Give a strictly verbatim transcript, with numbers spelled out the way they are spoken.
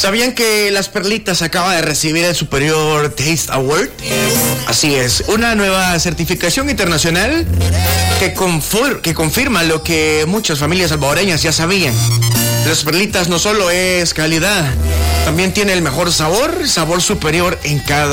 ¿Sabían que Las Perlitas acaba de recibir el Superior Taste Award? Así es, una nueva certificación internacional que, confor- que confirma lo que muchas familias salvadoreñas ya sabían. Las Perlitas no solo es calidad, también tiene el mejor sabor, sabor superior en cada